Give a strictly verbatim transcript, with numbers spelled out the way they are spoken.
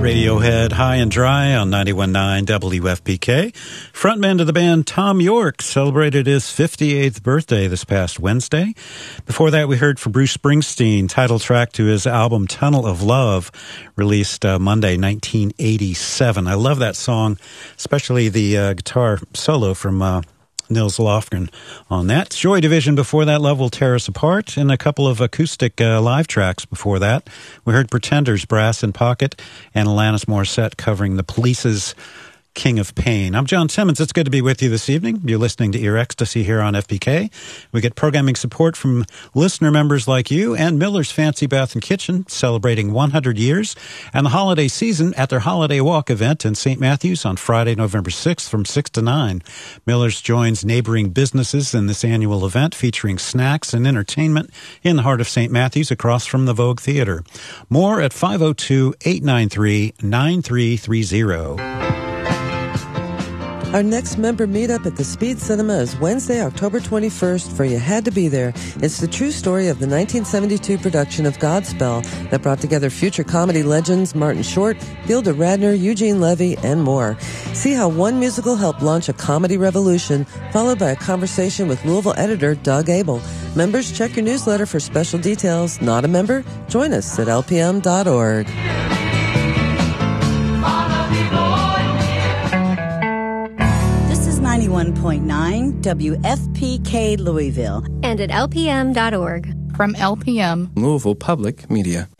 Radiohead, High and Dry on ninety-one point nine W F P K. Frontman of the band, Tom York, celebrated his fifty-eighth birthday this past Wednesday. Before that, we heard from Bruce Springsteen, title track to his album Tunnel of Love, released uh, Monday, nineteen eighty-seven. I love that song, especially the uh, guitar solo from uh, Nils Lofgren on that. Joy Division before that, Love Will Tear Us Apart, and a couple of acoustic uh, live tracks before that. We heard Pretenders, Brass in Pocket, and Alanis Morissette covering The Police's King of Pain. I'm John Simmons. It's good to be with you this evening. You're listening to Ear Ecstasy here on F P K. We get programming support from listener members like you and Miller's Fancy Bath and Kitchen, celebrating one hundred years, and the holiday season at their Holiday Walk event in Saint Matthews on Friday, November sixth from six to nine. Miller's joins neighboring businesses in this annual event featuring snacks and entertainment in the heart of Saint Matthews across from the Vogue Theater. More at five oh two, eight nine three, nine three three zero. Our next member meetup at the Speed Cinema is Wednesday, October twenty-first, for You Had to Be There. It's the true story of the nineteen seventy-two production of Godspell that brought together future comedy legends Martin Short, Gilda Radner, Eugene Levy, and more. See how one musical helped launch a comedy revolution, followed by a conversation with Louisville editor Doug Abel. Members, check your newsletter for special details. Not a member? Join us at L P M dot org. ninety-one point nine W F P K Louisville. And at L P M dot org. From L P M, Louisville Public Media.